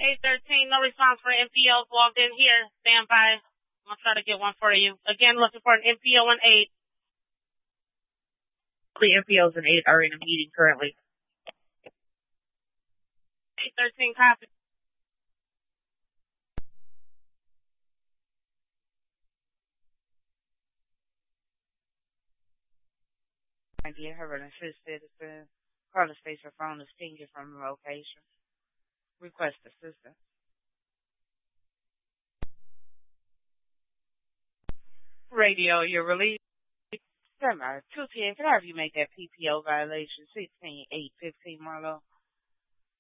813, no response for MPOs logged in here. Stand by. I'm going to try to get one for you. Again, looking for an MPO in 8. The MPOs in 8 are in a meeting currently. 813, copy. Idea her an assist citizen. Call the station phone to ping you from the location. Request assistance. Radio, you're released. Stand by. 210, can I have you make that PPO violation 16815, Marlo?